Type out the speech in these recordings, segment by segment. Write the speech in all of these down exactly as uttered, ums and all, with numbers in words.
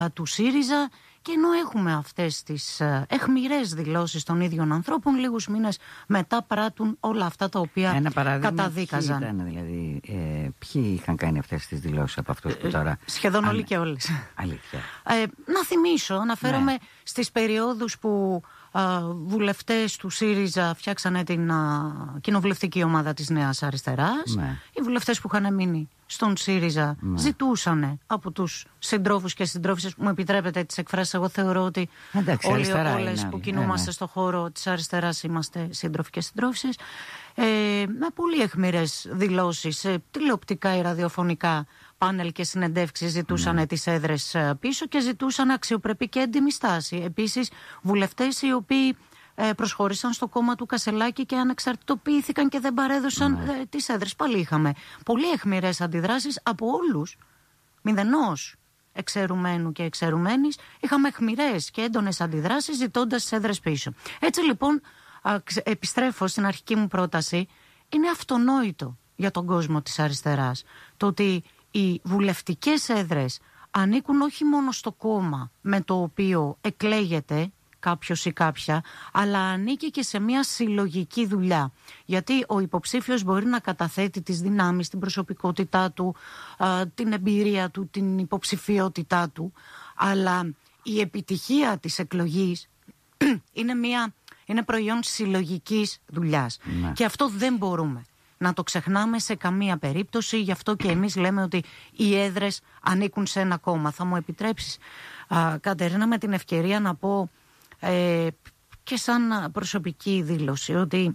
του ΣΥΡΙΖΑ, και ενώ έχουμε αυτές τις αιχμηρές δηλώσεις των ίδιων ανθρώπων, λίγους μήνες μετά πράττουν όλα αυτά τα οποία Ένα παράδειγμα, καταδίκαζαν. Ποιοι ήταν, δηλαδή, ε, ποιοι είχαν κάνει αυτές τις δηλώσεις από αυτούς που τώρα... Σχεδόν αν... όλοι και όλες. Αλήθεια. Ε, να θυμίσω, αναφέρομαι ναι. στις περιόδους που α, βουλευτές του ΣΥΡΙΖΑ φτιάξανε την α, κοινοβουλευτική ομάδα της Νέας Αριστεράς. Ναι. Οι βουλευτές που είχαν μείνει στον ΣΥΡΙΖΑ ναι. ζητούσαν από τους συντρόφους και συντρόφισσες, μου επιτρέπετε τις εκφράσεις, εγώ θεωρώ ότι εντάξει, όλοι, όλες είναι, που κινούμαστε ναι, ναι. στον χώρο της αριστεράς είμαστε σύντροφοι και συντρόφισσες, ε, με πολύ αιχμηρές δηλώσεις, ε, τηλεοπτικά ή ραδιοφωνικά πάνελ και συνεντεύξεις ζητούσαν ναι. τις έδρες πίσω και ζητούσαν αξιοπρεπή και έντιμη στάση. Επίσης, βουλευτές οι οποίοι ε, προσχώρησαν στο κόμμα του Κασελάκη και ανεξαρτητοποιήθηκαν και δεν παρέδωσαν ναι. ε, τις έδρες. Πάλι είχαμε πολύ αιχμηρές αντιδράσεις από όλους, μηδενός εξαιρουμένου και εξαιρουμένης. Είχαμε αιχμηρές και έντονες αντιδράσεις ζητώντας τις έδρες πίσω. Έτσι λοιπόν, α, επιστρέφω στην αρχική μου πρόταση, είναι αυτονόητο για τον κόσμο της αριστεράς το ότι οι βουλευτικές έδρες ανήκουν όχι μόνο στο κόμμα με το οποίο εκλέγεται κάποιος ή κάποια, αλλά ανήκει και σε μια συλλογική δουλειά. Γιατί ο υποψήφιος μπορεί να καταθέτει τις δυνάμεις, την προσωπικότητά του, την εμπειρία του, την υποψηφιότητά του, αλλά η επιτυχία της εκλογής είναι, μια, είναι προϊόν συλλογικής δουλειάς. Ναι. Και αυτό δεν μπορούμε να το ξεχνάμε σε καμία περίπτωση. Γι' αυτό και εμείς λέμε ότι οι έδρες ανήκουν σε ένα κόμμα. Θα μου επιτρέψεις, α, Κατερίνα, με την ευκαιρία να πω ε, και σαν προσωπική δήλωση ότι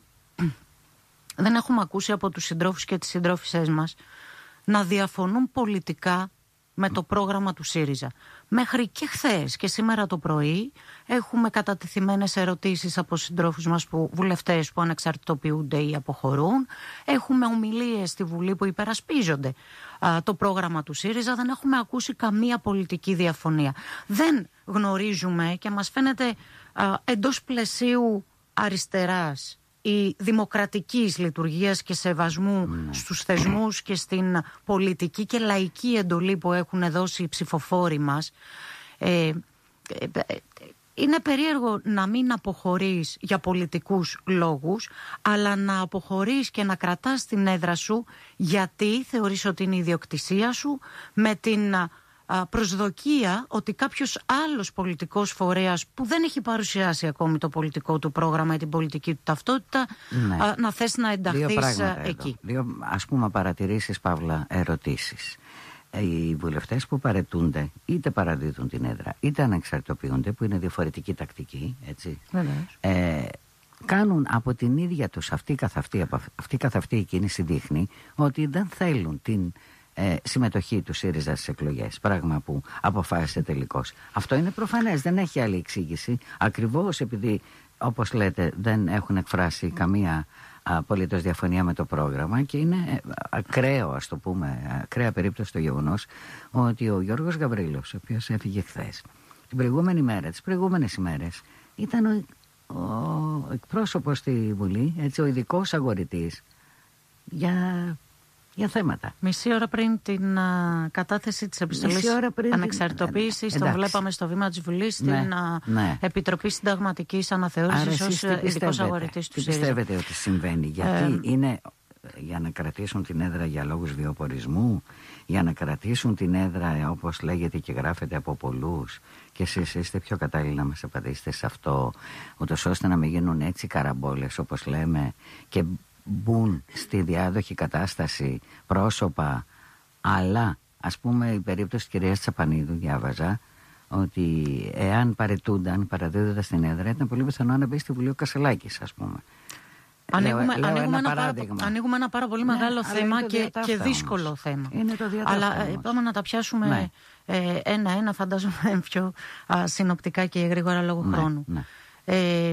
δεν έχουμε ακούσει από τους συντρόφους και τις συντρόφισσές μας να διαφωνούν πολιτικά με το πρόγραμμα του ΣΥΡΙΖΑ. Μέχρι και χθες και σήμερα το πρωί έχουμε κατατεθειμένες ερωτήσεις από συντρόφους μας, που, βουλευτές που ανεξαρτητοποιούνται ή αποχωρούν. Έχουμε ομιλίες στη Βουλή που υπερασπίζονται α, το πρόγραμμα του ΣΥΡΙΖΑ. Δεν έχουμε ακούσει καμία πολιτική διαφωνία. Δεν γνωρίζουμε και μας φαίνεται α, εντός πλαισίου αριστεράς η δημοκρατικής λειτουργίας και σεβασμού mm. στους θεσμούς και στην πολιτική και λαϊκή εντολή που έχουν δώσει οι ψηφοφόροι μας. Ε, ε, ε, είναι περίεργο να μην αποχωρείς για πολιτικούς λόγους, αλλά να αποχωρείς και να κρατάς την έδρα σου γιατί θεωρείς ότι είναι η ιδιοκτησία σου, με την προσδοκία ότι κάποιος άλλος πολιτικός φορέας που δεν έχει παρουσιάσει ακόμη το πολιτικό του πρόγραμμα ή την πολιτική του ταυτότητα, ναι. α, να θες να ενταχθείς εκεί. Εδώ. Δύο, ας πούμε, παρατηρήσεις, παύλα, ερωτήσεις. Οι βουλευτές που παρετούνται είτε παραδίδουν την έδρα είτε ανεξαρτητοποιούνται, που είναι διαφορετική τακτική, έτσι, ε, κάνουν από την ίδια τους αυτή καθ' αυτή, αυτή καθ' αυτή η κίνηση δείχνει ότι δεν θέλουν την Ε, συμμετοχή του ΣΥΡΙΖΑ στις εκλογές, πράγμα που αποφάσισε τελικώς. Αυτό είναι προφανές, δεν έχει άλλη εξήγηση, ακριβώς επειδή, όπως λέτε, δεν έχουν εκφράσει καμία απολύτως διαφωνία με το πρόγραμμα, και είναι ακραίο, ας το πούμε, ακραία περίπτωση το γεγονός ότι ο Γιώργος Γαβρίλος, ο οποίος έφυγε χθες, την προηγούμενη μέρα, τις προηγούμενες ημέρες, ήταν ο, ο εκπρόσωπος στη Βουλή, έτσι, ο ειδικός αγορητής για... για θέματα. Μισή ώρα πριν την α, κατάθεση της επιστολής ανεξαρτητοποίησης, την... τον βλέπαμε στο βήμα της Βουλής, στην ναι, α, ναι. Επιτροπή Συνταγματικής Αναθεώρησης, ως ειδικός αγορητής του ΣΥΡΙΖΑ. Πιστεύετε ότι συμβαίνει? Γιατί ε, είναι για να κρατήσουν την έδρα για λόγους βιοπορισμού, για να κρατήσουν την έδρα, όπως λέγεται και γράφεται από πολλούς, και εσείς είστε πιο κατάλληλοι να μας απαντήσετε σε αυτό, ούτως ώστε να μην γίνουν έτσι καραμπόλες, όπως λέμε, και μπουν στη διάδοχη κατάσταση πρόσωπα, αλλά ας πούμε η περίπτωση της κυρίας Τσαπανίδου, διάβαζα ότι εάν παρετούνταν παραδίδοντας την έδρα, ήταν πολύ πιθανό να μπει στη Βουλή ο Κασελάκης, ας πούμε. Ανοίγουμε, λέω, λέω ανοίγουμε, ένα ένα πάρα, ανοίγουμε ένα πάρα πολύ ναι, μεγάλο θέμα και, και δύσκολο όμως. θέμα. Είναι το αλλά ε, πάμε να τα πιάσουμε ναι. ε, ένα-ένα, φαντάζομαι πιο α, συνοπτικά και γρήγορα λόγω ναι, χρόνου. Ναι. Ε,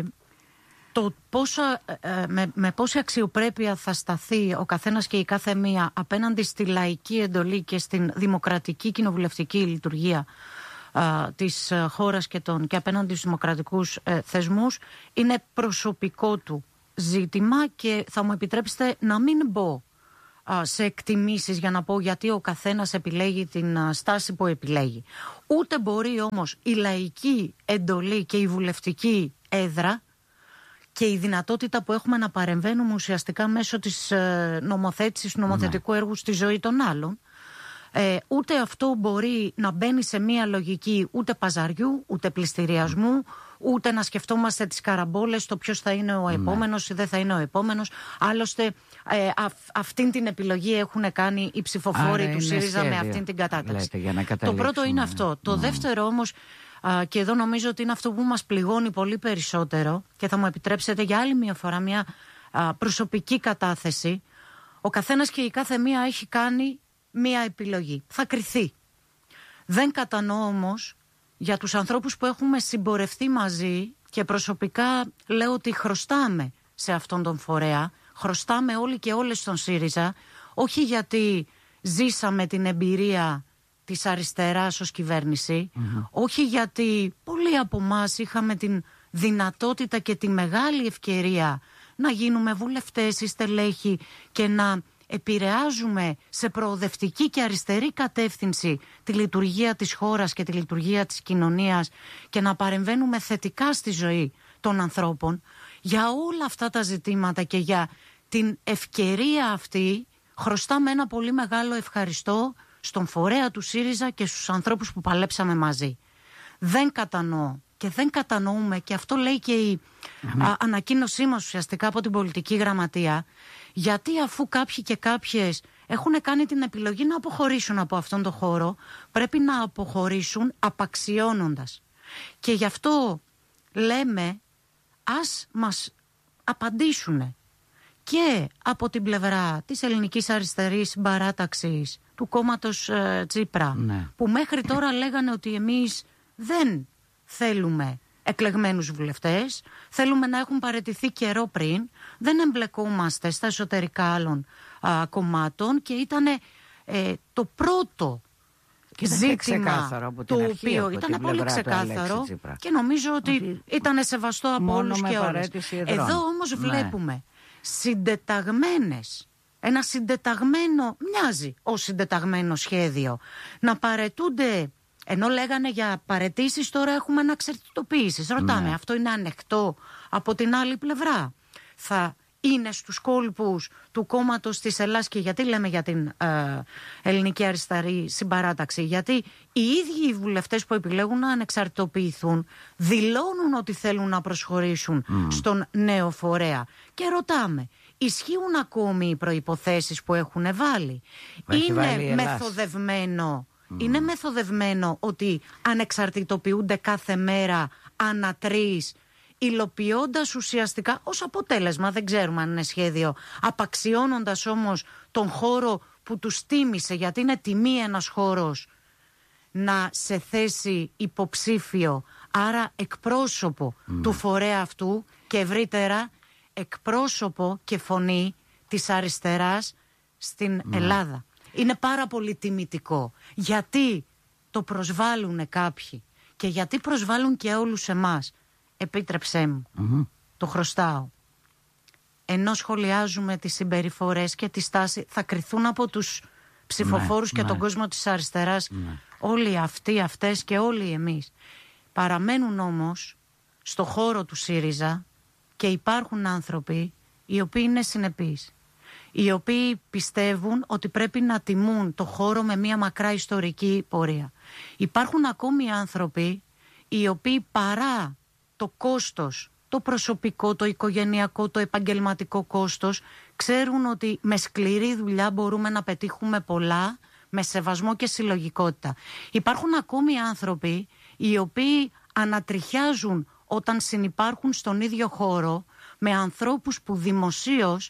Το πόσο, με, με πόση αξιοπρέπεια θα σταθεί ο καθένας και η κάθε μία απέναντι στη λαϊκή εντολή και στην δημοκρατική κοινοβουλευτική λειτουργία α, της χώρας και, τον, και απέναντι στους δημοκρατικούς ε, θεσμούς είναι προσωπικό του ζήτημα, και θα μου επιτρέψετε να μην μπω σε εκτιμήσεις για να πω γιατί ο καθένας επιλέγει την στάση που επιλέγει. Ούτε μπορεί όμως η λαϊκή εντολή και η βουλευτική έδρα και η δυνατότητα που έχουμε να παρεμβαίνουμε ουσιαστικά μέσω της νομοθέτησης, νομοθετικού ναι. έργου στη ζωή των άλλων, ε, ούτε αυτό μπορεί να μπαίνει σε μία λογική ούτε παζαριού, ούτε πληστηριασμού, ούτε να σκεφτόμαστε τις καραμπόλες, το ποιος θα είναι ο επόμενος ή δεν θα είναι ο επόμενος. Άλλωστε ε, αυ, αυτήν την επιλογή έχουν κάνει οι ψηφοφόροι Άρα του ΣΥΡΙΖΑ σχέδιο. Με αυτήν την κατάταξη. Λέτε, το πρώτο είναι αυτό. Το mm. δεύτερο όμως, α, και εδώ νομίζω ότι είναι αυτό που μας πληγώνει πολύ περισσότερο, και θα μου επιτρέψετε για άλλη μια φορά μια α, προσωπική κατάθεση. Ο καθένας και η κάθε μία έχει κάνει μια επιλογή. Θα κριθεί. Δεν κατανοώ όμως για τους ανθρώπους που έχουμε συμπορευτεί μαζί, και προσωπικά λέω ότι χρωστάμε σε αυτόν τον φορέα, χρωστάμε όλοι και όλες στον ΣΥΡΙΖΑ, όχι γιατί ζήσαμε την εμπειρία της αριστεράς ως κυβέρνηση, mm-hmm. όχι γιατί πολλοί από εμάς είχαμε την δυνατότητα και τη μεγάλη ευκαιρία να γίνουμε βουλευτές ή στελέχοι και να επηρεάζουμε σε προοδευτική και αριστερή κατεύθυνση τη λειτουργία της χώρας και τη λειτουργία της κοινωνίας και να παρεμβαίνουμε θετικά στη ζωή των ανθρώπων. Για όλα αυτά τα ζητήματα και για την ευκαιρία αυτή χρωστάμε ένα πολύ μεγάλο ευχαριστώ στον φορέα του ΣΥΡΙΖΑ και στους ανθρώπους που παλέψαμε μαζί. Δεν κατανοώ και δεν κατανοούμε, και αυτό λέει και η α, ανακοίνωσή μας ουσιαστικά από την πολιτική γραμματεία, γιατί αφού κάποιοι και κάποιες έχουν κάνει την επιλογή να αποχωρήσουν από αυτόν τον χώρο, πρέπει να αποχωρήσουν απαξιώνοντας. Και γι' αυτό λέμε, ας μας απαντήσουν και από την πλευρά της ελληνικής αριστερής συμπαράταξης, του κόμματος ε, Τσίπρα, ναι. που μέχρι τώρα λέγανε ότι εμείς δεν θέλουμε εκλεγμένους βουλευτές, θέλουμε να έχουν παραιτηθεί καιρό πριν, δεν εμπλεκόμαστε στα εσωτερικά άλλων α, κομμάτων, και ήταν ε, το πρώτο και ζήτημα το οποίο ήταν πολύ ξεκάθαρο και νομίζω ότι, ότι ήταν σεβαστό από όλους και όλες. Εδώ όμως ναι. βλέπουμε συντεταγμένες, ένα συντεταγμένο, μοιάζει ως συντεταγμένο σχέδιο, να παραιτούνται. Ενώ λέγανε για παραιτήσεις, τώρα έχουμε αναξαρτητοποίησεις. Ρωτάμε, ναι. αυτό είναι ανεκτό από την άλλη πλευρά? Θα είναι στους κόλπους του κόμματος της Ελλάδας? Και γιατί λέμε για την ε, ελληνική αριστερή συμπαράταξη? Γιατί οι ίδιοι οι βουλευτές που επιλέγουν να ανεξαρτητοποιηθούν δηλώνουν ότι θέλουν να προσχωρήσουν mm. στον νέο φορέα. Και ρωτάμε, ισχύουν ακόμη οι προϋποθέσεις που έχουν βάλει? Έχει είναι βάλει μεθοδευμένο? Mm. Είναι μεθοδευμένο ότι ανεξαρτητοποιούνται κάθε μέρα ανά τρεις, υλοποιώντας ουσιαστικά ως αποτέλεσμα, δεν ξέρουμε αν είναι σχέδιο, απαξιώνοντας όμως τον χώρο που τους τίμησε, γιατί είναι τιμή ένας χώρος να σε θέσει υποψήφιο, άρα εκπρόσωπο mm. του φορέα αυτού και ευρύτερα εκπρόσωπο και φωνή της αριστεράς στην mm. Ελλάδα. Είναι πάρα πολύ τιμητικό. Γιατί το προσβάλλουν κάποιοι και γιατί προσβάλλουν και όλους εμάς. Επίτρεψέ μου, mm-hmm. το χρωστάω. Ενώ σχολιάζουμε τις συμπεριφορές και τη στάση, θα κριθούν από τους ψηφοφόρους ναι, και ναι. τον κόσμο της αριστεράς ναι. όλοι αυτοί, αυτές και όλοι εμείς. Παραμένουν όμως στο χώρο του ΣΥΡΙΖΑ και υπάρχουν άνθρωποι οι οποίοι είναι συνεπείς, οι οποίοι πιστεύουν ότι πρέπει να τιμούν το χώρο με μια μακρά ιστορική πορεία. Υπάρχουν ακόμη άνθρωποι οι οποίοι παρά το κόστος, το προσωπικό, το οικογενειακό, το επαγγελματικό κόστος, ξέρουν ότι με σκληρή δουλειά μπορούμε να πετύχουμε πολλά, με σεβασμό και συλλογικότητα. Υπάρχουν ακόμη άνθρωποι οι οποίοι ανατριχιάζουν όταν συνυπάρχουν στον ίδιο χώρο με ανθρώπους που δημοσίως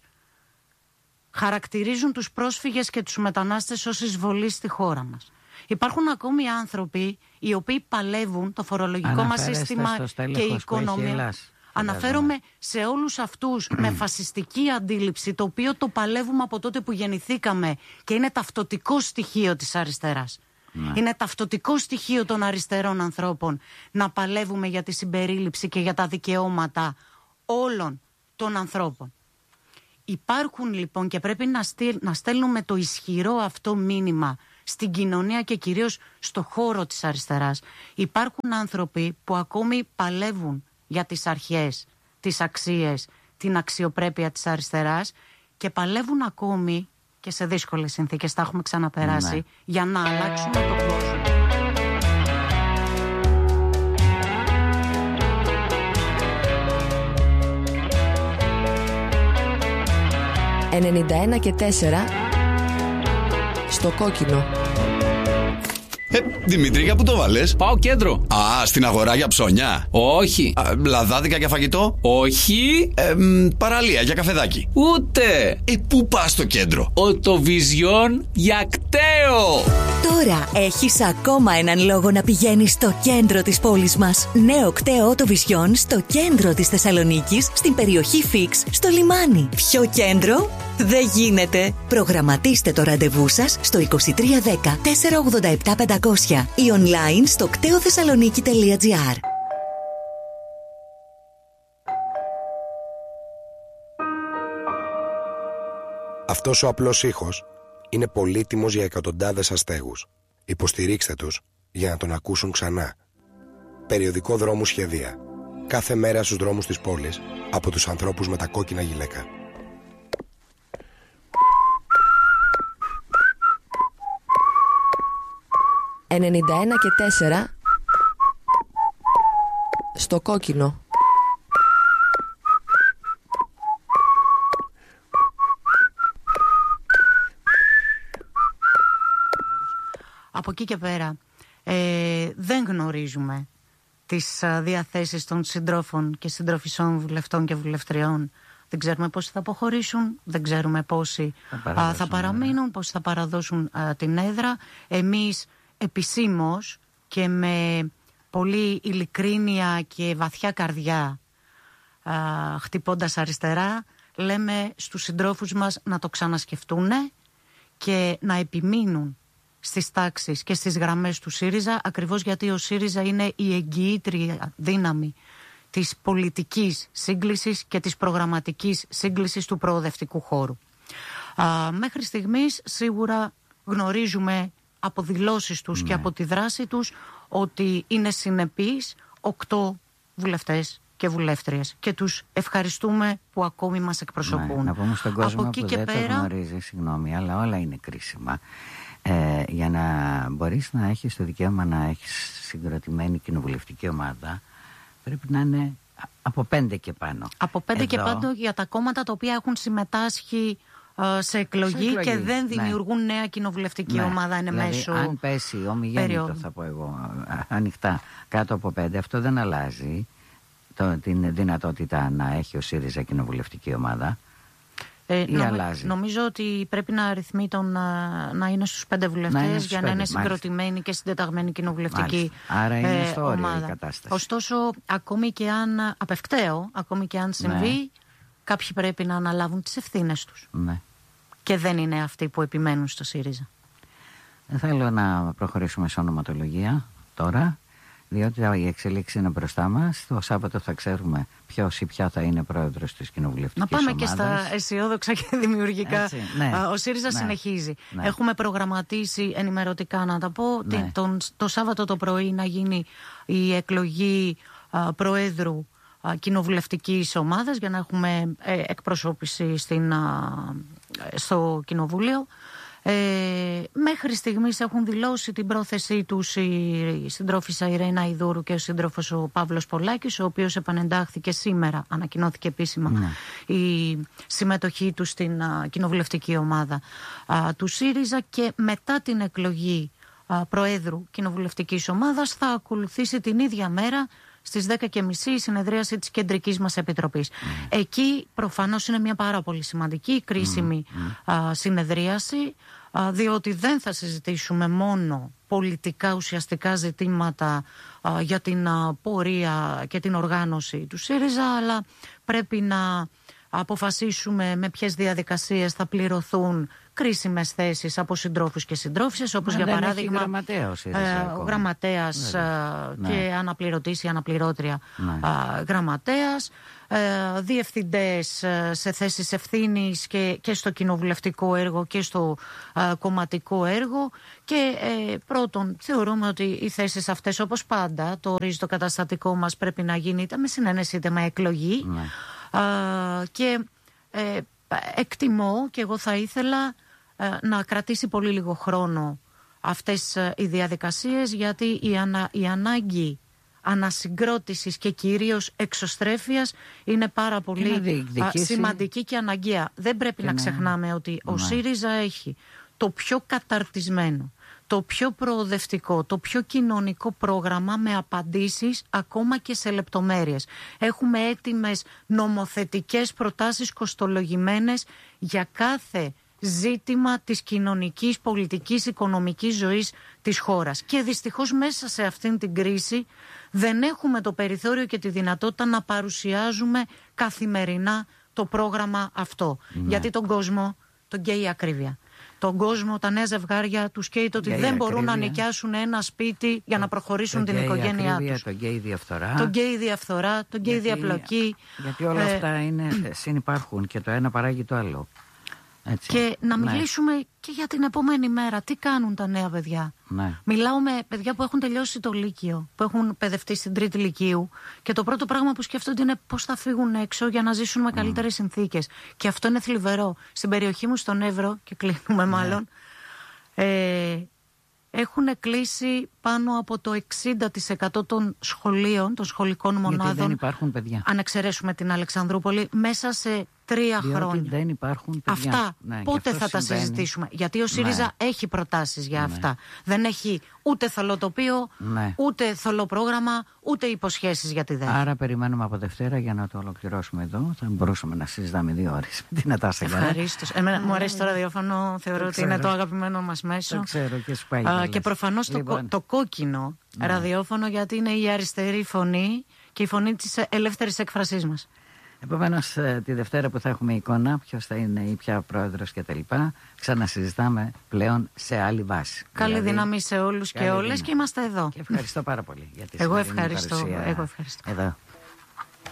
χαρακτηρίζουν τους πρόσφυγες και τους μετανάστες ως εισβολή στη χώρα μας. Υπάρχουν ακόμη άνθρωποι οι οποίοι παλεύουν το φορολογικό μας σύστημα και η οικονομία. Αναφέρομαι σε όλους αυτούς με φασιστική αντίληψη, το οποίο το παλεύουμε από τότε που γεννηθήκαμε και είναι ταυτοτικό στοιχείο της αριστεράς. Ναι. Είναι ταυτοτικό στοιχείο των αριστερών ανθρώπων να παλεύουμε για τη συμπερίληψη και για τα δικαιώματα όλων των ανθρώπων. υπάρχουν λοιπόν και πρέπει να, στείλ, να στέλνουμε το ισχυρό αυτό μήνυμα στην κοινωνία και κυρίως στο χώρο της αριστεράς. Υπάρχουν άνθρωποι που ακόμη παλεύουν για τις αρχές, τις αξίες, την αξιοπρέπεια της αριστεράς και παλεύουν ακόμη και σε δύσκολες συνθήκες, τα έχουμε ξαναπεράσει, ναι, για να αλλάξουμε τον κόσμο. ενενήντα ένα και τέσσερα στο κόκκινο. Ε, Δημήτρη, για πού το βάλες? Πάω κέντρο. Α, στην αγορά για ψώνια? Όχι. Α, λαδάδικα για φαγητό? Όχι. Ε, μ, παραλία για καφεδάκι? Ούτε. Ε, πού πας στο κέντρο? Οτοβιζιόν για κταίο. Τώρα έχεις ακόμα έναν λόγο να πηγαίνεις στο κέντρο της πόλης μας. Νέο κταίο Οτοβιζιόν στο κέντρο της Θεσσαλονίκης, στην περιοχή Φίξ, στο λιμάνι. Πιο κέντρο δεν γίνεται. Προγραμματίστε το ραντεβού σας στο είκοσι τρία δέκα τετρακόσια ογδόντα επτά πεντακόσια ή online στο κτέοθεσσαλονίκη τελεία τζι άρ. Αυτός ο απλός ήχος είναι πολύτιμος για εκατοντάδες αστέγους. Υποστηρίξτε τους για να τον ακούσουν ξανά. Περιοδικό Δρόμου Σχεδία. Κάθε μέρα στους δρόμους της πόλης από τους ανθρώπους με τα κόκκινα γυλαίκα. ενενήντα ένα και τέσσερα στο κόκκινο. Από εκεί και πέρα ε, δεν γνωρίζουμε τις α, διαθέσεις των συντρόφων και συντροφισσών βουλευτών και βουλευτριών. Δεν ξέρουμε πόσοι θα αποχωρήσουν, δεν ξέρουμε πόσοι θα, α, θα παραμείνουν, πόσοι θα παραδώσουν α, την έδρα. Εμείς επισήμως και με πολύ ειλικρίνεια και βαθιά καρδιά α, χτυπώντας αριστερά, λέμε στους συντρόφους μας να το ξανασκεφτούν και να επιμείνουν στις τάξεις και στις γραμμές του ΣΥΡΙΖΑ, ακριβώς γιατί ο ΣΥΡΙΖΑ είναι η εγγυήτρια δύναμη της πολιτικής σύγκλησης και της προγραμματικής σύγκλησης του προοδευτικού χώρου. Α, μέχρι στιγμής σίγουρα γνωρίζουμε από δηλώσεις τους ναι. και από τη δράση τους ότι είναι συνεπείς οκτώ βουλευτές και βουλεύτριες και τους ευχαριστούμε που ακόμη μας εκπροσωπούν. Ναι, να πούμε στον κόσμο από εκεί που και δεν πέρα... το γνωρίζει, συγγνώμη, αλλά όλα είναι κρίσιμα. Ε, για να μπορείς να έχεις το δικαίωμα να έχεις συγκροτημένη κοινοβουλευτική ομάδα, πρέπει να είναι από πέντε και πάνω. Από πέντε Εδώ... και πάνω για τα κόμματα τα οποία έχουν συμμετάσχει ε, σε, εκλογή σε εκλογή και δεν δημιουργούν ναι. νέα κοινοβουλευτική ναι. ομάδα. Είναι δηλαδή, μέσω αν πέσει ομιγέννητο, θα πω εγώ, ανοιχτά κάτω από πέντε, αυτό δεν αλλάζει το, την δυνατότητα να έχει ο ΣΥΡΙΖΑ κοινοβουλευτική ομάδα. Ε, νομι, νομίζω ότι πρέπει να αριθμεί τον να είναι στους πέντε βουλευτές για να είναι συγκροτημένη μάλιστα. και συντεταγμένη κοινοβουλευτική Άρα είναι ε, στο όριο ομάδα. Η κατάσταση. Ωστόσο, ακόμη και αν απευκταίο, ακόμη και αν συμβεί, ναι. κάποιοι πρέπει να αναλάβουν τις ευθύνες τους. Ναι. Και δεν είναι αυτοί που επιμένουν στο ΣΥΡΙΖΑ. Δεν θέλω να προχωρήσουμε σε ονοματολογία τώρα, διότι η εξελίξη είναι μπροστά μας. Το Σάββατο θα ξέρουμε ποιος ή ποια θα είναι πρόεδρος της κοινοβουλευτικής ομάδας. Να πάμε ομάδας. Και στα αισιόδοξα και δημιουργικά. Έτσι, ναι, ο ΣΥΡΙΖΑ ναι, συνεχίζει. Ναι. Έχουμε προγραμματίσει ενημερωτικά, να τα πω, ναι. τον, το Σάββατο το πρωί να γίνει η εκλογή α, προέδρου α, κοινοβουλευτικής ομάδας για να έχουμε ε, εκπροσώπηση στην, α, στο κοινοβούλιο. Ε, μέχρι στιγμής έχουν δηλώσει την πρόθεσή τους η συντρόφισσα Ιρένα Ιδούρου και ο σύντροφος ο Παύλος Πολάκης, ο οποίος επανεντάχθηκε σήμερα, ανακοινώθηκε επίσημα ναι. η συμμετοχή του στην α, κοινοβουλευτική ομάδα α, του ΣΥΡΙΖΑ, και μετά την εκλογή α, προέδρου κοινοβουλευτικής ομάδας θα ακολουθήσει την ίδια μέρα στις δέκα και μισή η συνεδρίαση της κεντρικής μας επιτροπής. Mm. Εκεί προφανώς είναι μια πάρα πολύ σημαντική, κρίσιμη mm. α, συνεδρίαση, α, διότι δεν θα συζητήσουμε μόνο πολιτικά ουσιαστικά ζητήματα α, για την α, πορεία και την οργάνωση του ΣΥΡΙΖΑ, αλλά πρέπει να αποφασίσουμε με ποιες διαδικασίες θα πληρωθούν κρίσιμες θέσεις από συντρόφους και συντρόφισσες, όπως για παράδειγμα γραμματέα, ο ΣΥΡΙΖΑ, ε, ο γραμματέας ε, και ναι. αναπληρωτής ή αναπληρώτρια ναι. ε, γραμματέας, ε, διευθυντές ε, σε θέσεις ευθύνης και, και στο κοινοβουλευτικό έργο και στο ε, κομματικό έργο. Και ε, πρώτον, θεωρούμε ότι οι θέσεις αυτές, όπως πάντα, το ορίζει το καταστατικό μας, πρέπει να γίνει είτε με συνένεση είτε με εκλογή. Ναι. Ε, και ε, εκτιμώ και εγώ θα ήθελα ε, να κρατήσει πολύ λίγο χρόνο αυτές ε, οι διαδικασίες, γιατί η, ανα, η ανάγκη ανασυγκρότησης και κυρίως εξωστρέφειας είναι πάρα πολύ α, σημαντική και αναγκαία. Δεν πρέπει και να, να ξεχνάμε ότι ναι. ο ΣΥΡΙΖΑ έχει το πιο καταρτισμένο, το πιο προοδευτικό, το πιο κοινωνικό πρόγραμμα με απαντήσεις ακόμα και σε λεπτομέρειες. Έχουμε έτοιμες νομοθετικές προτάσεις κοστολογημένες για κάθε ζήτημα της κοινωνικής, πολιτικής, οικονομικής ζωής της χώρας. Και δυστυχώς μέσα σε αυτήν την κρίση δεν έχουμε το περιθώριο και τη δυνατότητα να παρουσιάζουμε καθημερινά το πρόγραμμα αυτό. Ναι. Γιατί τον κόσμο τον καίει η ακρίβεια. Τον κόσμο, τα νέα ζευγάρια τους καίει το ότι δεν ακρίβεια. μπορούν να νοικιάσουν ένα σπίτι για να προχωρήσουν την οικογένειά ακρίβεια, τους. Τον καίει η διαφθορά. Τον καίει η διαφθορά, τον καίει η διαπλοκή. Γιατί όλα ε, αυτά είναι, συνυπάρχουν και το ένα παράγει το άλλο. Έτσι. Και να μιλήσουμε ναι. και για την επόμενη μέρα. Τι κάνουν τα νέα παιδιά. Ναι. Μιλάω με παιδιά που έχουν τελειώσει το Λύκειο, που έχουν παιδευτεί στην τρίτη Λυκείου, και το πρώτο πράγμα που σκέφτονται είναι πώς θα φύγουν έξω για να ζήσουν με καλύτερες mm. συνθήκες. Και αυτό είναι θλιβερό. Στην περιοχή μου, στον Εύρο, και κλείνουμε μάλλον, ναι. ε, έχουν κλείσει πάνω από το εξήντα τοις εκατό των σχολείων, των σχολικών μονάδων. Γιατί δεν υπάρχουν παιδιά. Αν εξαιρέσουμε την Αλεξανδρούπολη, μέσα σε τρία Διότι χρόνια. Δεν υπάρχουν παιδιά. Αυτά ναι, πότε αυτό θα συμβαίνει. τα συζητήσουμε. Γιατί ο ΣΥΡΙΖΑ ναι. έχει προτάσεις για ναι. αυτά. Δεν έχει ούτε θολό τοπίο, ναι. ούτε θολό πρόγραμμα, ούτε υποσχέσεις για τη ΔΕΘ. Άρα περιμένουμε από Δευτέρα για να το ολοκληρώσουμε εδώ. Θα μπορούσαμε να συζητάμε δύο ώρες με την Νατάσα Γκαρά. Ευχαρίστως. Εμένα μου αρέσει το ραδιόφωνο, θεωρώ ότι είναι το αγαπημένο μας μέσο. Το ξέρω και σου πάει. Α, και προφανώς λοιπόν. το, το κόκκινο ναι. ραδιόφωνο, γιατί είναι η αριστερή φωνή και η φωνή της ελεύθερης έκφρασής μας. Επομένως, τη Δευτέρα που θα έχουμε εικόνα, ποιος θα είναι ή ποια πρόεδρος κτλ., ξανασυζητάμε πλέον σε άλλη βάση. Καλή δηλαδή, δύναμη σε όλους και όλες, και είμαστε εδώ. Και ευχαριστώ πάρα πολύ για τη Εγώ σημερινή ευχαριστώ. παρουσία Εγώ ευχαριστώ. εδώ.